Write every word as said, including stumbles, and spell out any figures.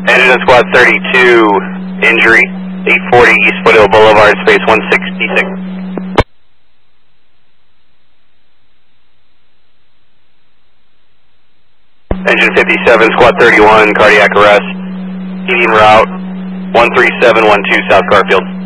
Engine Squad thirty-two, injury, eight forty East Foothill Boulevard, space one sixty-six. Engine fifty-seven, Squad thirty-one, cardiac arrest, heating route, one three seven one two South Garfield.